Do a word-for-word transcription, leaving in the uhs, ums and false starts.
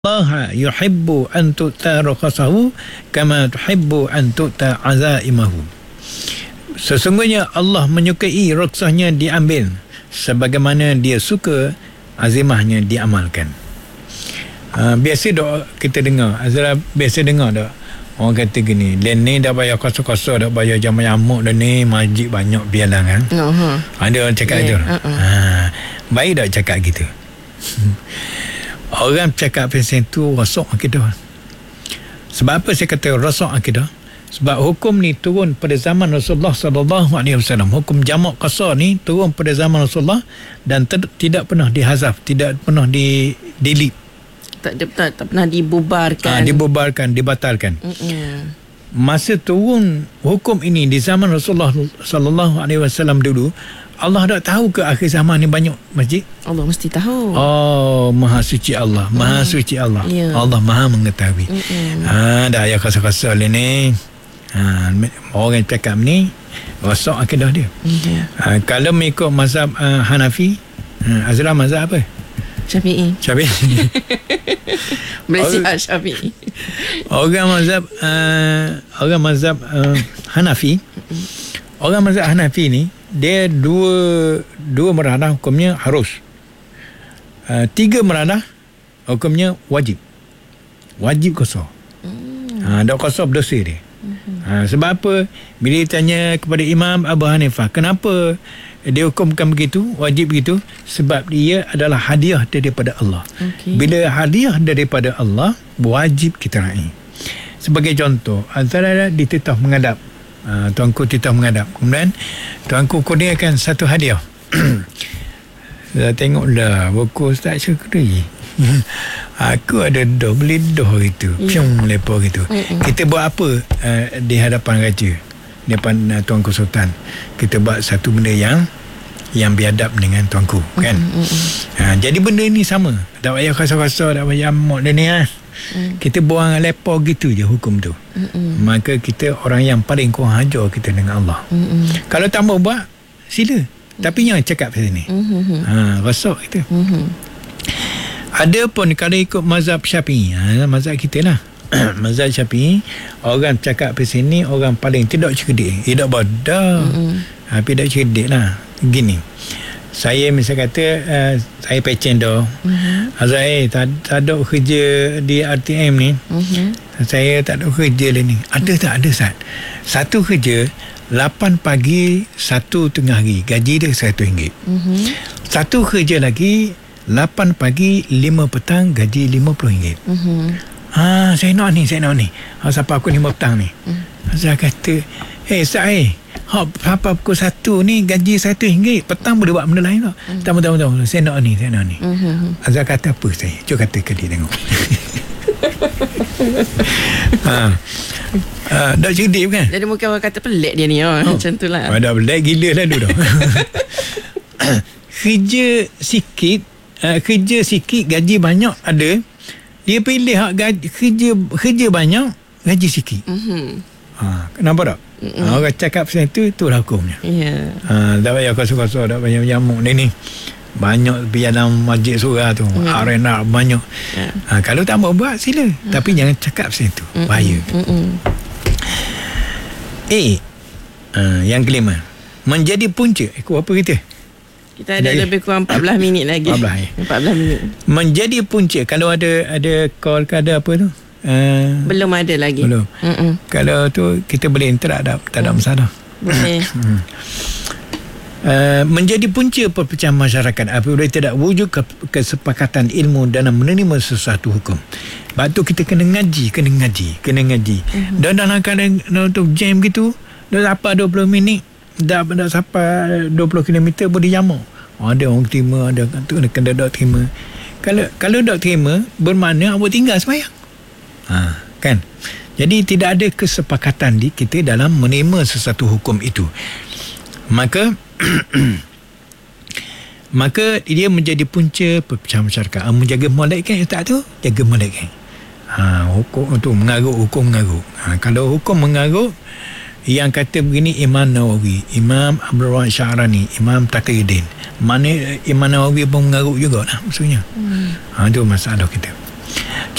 Allah yuhibbu an tu'ta rukhasahu kama tuhibbu an tu'ta azaimahu. Sesungguhnya Allah menyukai rukhsahnya diambil sebagaimana dia suka azimahnya diamalkan. Uh, biasa dok kita dengar, Azra biasa dengar tak? Orang kata gini, "Len ni dah bayar kosong-kosong, dah bayar jamu-jamu dah ni, majik banyak bialang kan." Uh-huh. Ada orang cakap yeah. tu. Uh-uh. Ha, baik tak cakap gitu. Orang cakap macam tu rosak akidah. Sebab apa saya kata rosak akidah? Sebab hukum ni turun pada zaman Rasulullah sallallahu alaihi wasallam. Hukum jamak qasar ni turun pada zaman Rasulullah dan ter- tidak pernah dihazaf, tidak pernah di delete. Tak, tak, tak pernah dibubarkan. Ha, dibubarkan, dibatalkan. Mm-mm. Masa turun hukum ini di zaman Rasulullah sallallahu alaihi wasallam dulu, Allah dah tahu ke akhir zaman ni banyak masjid? Allah mesti tahu. Oh, Maha Suci Allah. Maha mm. Suci Allah. Yeah. Allah Maha mengetahui. Mm-mm. Ha, dah ayat kasar-kasar ni. Ha, orang cakap ni rosak akidah dia. Mm-hmm. Ha, kalau mengikut mazhab uh, Hanafi, uh, Azra mazhab apa? Syafi'i. Syafi'i. Malaysia Syafi'i. Orang mazhab uh, orang mazhab uh, Hanafi. Mm-hmm. Orang mazhab Hanafi ni dia dua dua meradah hukumnya harus. Uh, tiga meradah hukumnya wajib. Wajib qasar. Hmm. Ha, dak qasar berdosa dia. Hmm. Ha, sebab apa? Bila ditanya kepada Imam Abu Hanifah, kenapa dia hukumkan begitu, wajib begitu? Sebab dia adalah hadiah daripada Allah. Okay. Bila hadiah daripada Allah, wajib kita raih. Sebagai contoh, antara ditetap menghadap. Uh, tuanku titah menghadap. Kemudian tuanku kurniakan satu hadiah. Saya tengoklah buku Ustaz Syukri. Aku ada dah beli dah itu. Piung lepa gitu. Kita buat apa uh, di hadapan raja, di hadapan uh, tuanku sultan? Kita buat satu benda yang yang biadab dengan tuanku, kan? Uh, jadi benda ni sama. Tak payah kasar-kasar, tak payah amok dia ni ah. Mm. Kita buang lepo gitu je hukum tu. Mm-mm. Maka kita orang yang paling kurang hajar kita dengan Allah. Mm-mm. Kalau tak mau buat, sila. Mm. Tapi jangan cakap macam ni. Mm-hmm. Ha, rosak kita. Mm-hmm. Ada pun kalau ikut mazhab Syafi'i, ha, mazhab kita lah. Mazhab Syafi'i, orang cakap macam ni orang paling tidak cerdik. Tidak bodoh. Mm-hmm. Ha, tidak cerdik lah. Gini. Saya misal kata uh, saya pecen dah. Uh-huh. Azrael tak, tak ada kerja di R T M ni. Uh-huh. Saya tak ada kerja lah ni. Ada tak? Ada Sat. Satu kerja lapan pagi satu tengah hari. Gaji dia seratus ringgit. Uh-huh. Satu kerja lagi lapan pagi lima petang. Gaji lima puluh ringgit. Uh-huh. Ha, saya nak ni, saya nak ni. Ha, sampai aku lima petang ni. Uh-huh. Azrael kata, "Eh Sat eh, hop, apa pukul satu ni gaji satu ringgit. Petang boleh buat benda lain tak? Mm. Tak tahu tahu. Saya nak ni, saya nak ni." Mm-hmm. Azhar kata apa saya? Cuba kata ke dia tengok. ha. Uh, dah cerdik kan? Jadi mungkin orang kata pelik dia ni. Oh. Macam tu lah. Dah pelik gila lah tu dah. Kerja sikit, uh, kerja sikit gaji banyak ada. Dia pilih hak gaji, kerja kerja banyak, gaji sikit. Mm-hmm. Ha, kenapa tak? Mm-mm. Ha, orang cakap macam tu, itulah hukumnya. Yeah. Ha, tak payah kosong-kosong, tak payah jamuk ni ni. Banyak pergi dalam masjid surah tu. Mm. Arena banyak. Yeah. Ha, kalau tak mau buat, sila. Mm. Tapi jangan cakap macam tu. Mm-mm. Bahaya. Mm-mm. Eh, ha, yang kelima. Menjadi punca. Eh, apa kita? Kita ada Jadi, lebih kurang empat belas minit lagi. empat belas, eh? empat belas minit. Menjadi punca. Kalau ada ada call ke ada apa tu? Uh, belum ada lagi. Belum. Mm-mm. Kalau tu kita boleh interact, tak, tak ada masalah. Boleh. uh, menjadi punca perpecahan masyarakat apabila tidak wujud kesepakatan ilmu dalam menerima sesuatu hukum. Sebab tu kita kena ngaji, kena ngaji, kena ngaji. Mm-hmm. Dan dalam keadaan untuk jam gitu, dah sampai dua puluh minit, dah dah sampai dua puluh kilometer boleh jamak. Ada orang terima, ada tu kena dak terima. Kalau kalau dak terima, bermakna awak tinggal sembahyang. Ha, kan? Jadi tidak ada kesepakatan di kita dalam menerima sesuatu hukum itu. Maka maka dia menjadi punca perpecahan masyarakat. Menjaga molek kan ustaz tu? Jaga molek kan. Ha, hukum untuk mengarut, hukum mengarut. Ha, kalau hukum mengarut, yang kata begini Imam Nawawi, Imam Abdul Rahman Sya'rani, Imam Taqiyuddin. Mana Imam Nawawi pun mengarut juga lah maksudnya. Hmm. Ha, itu masalah kita.